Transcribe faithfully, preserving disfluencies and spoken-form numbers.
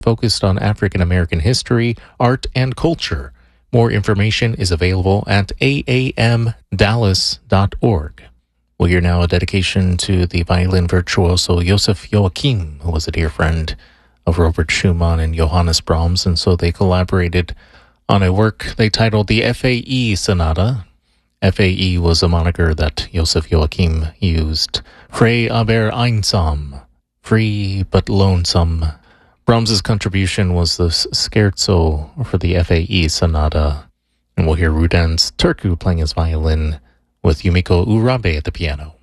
focused on African American history, art, and culture. More information is available at a a m dallas dot org. We'll hear now a dedication to the violin virtuoso Joseph Joachim, who was a dear friend of Robert Schumann and Johannes Brahms, and so they collaborated on a work they titled the F A E Sonata. F A E was a moniker that Joseph Joachim used. Frei aber einsam, free but lonesome. Brahms's contribution was the scherzo for the F A E Sonata, and we'll hear Rudens Turku playing his violin with Yumiko Urabe at the piano.